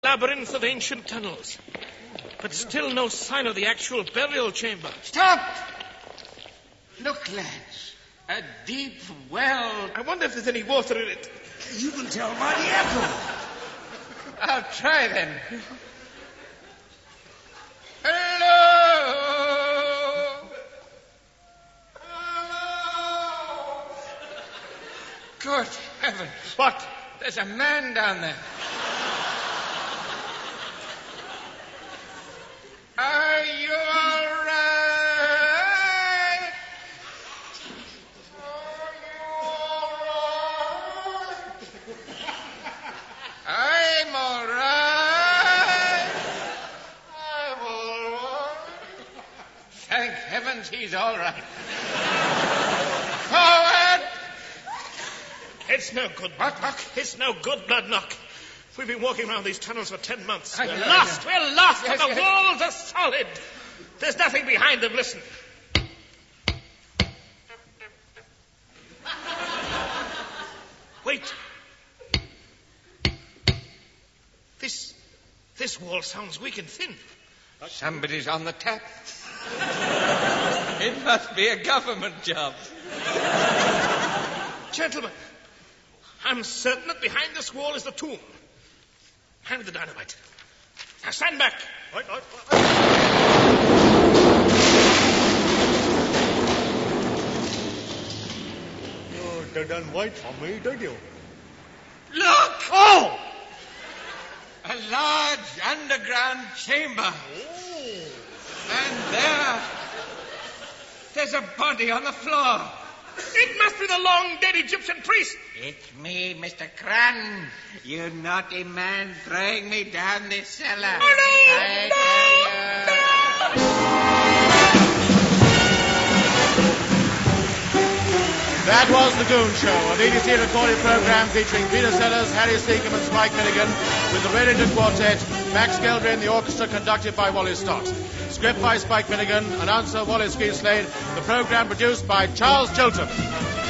Labyrinth of ancient tunnels. But still no sign of the actual burial chamber. Stop! Look, lads. A deep well. I wonder if there's any water in it. You can tell by the echo. I'll try then. Hello! Hello! Good heavens. What? There's a man down there. Are you all right? Are you all right? I'm all right. I'm all right. Thank heavens he's all right. Forward! It's no good, Bloodknock. It's no good, Bloodknock. We've been walking around these tunnels for 10 months. We're lost, Yes, but the walls are solid. There's nothing behind them. Listen. Wait. This wall sounds weak and thin. Somebody's on the tap. It must be a government job. Gentlemen, I'm certain that behind this wall is the tomb. Hand me the dynamite. Now stand back. Right. You didn't wait for me, did you? Look! Oh! A large underground chamber. Oh! And there's a body on the floor. It must be the long-dead Egyptian priest. It's me, Mr. Cran. You naughty man throwing me down this cellar. Oh, no! That was The Goon Show, a BBC recorded programme featuring Peter Sellers, Harry Seacombe and Spike Milligan, with the Reddington Quartet, Max Geldry and the orchestra conducted by Wally Stott. Script by Spike Milligan, announcer Wallace Geeslade, the programme produced by Charles Chilton.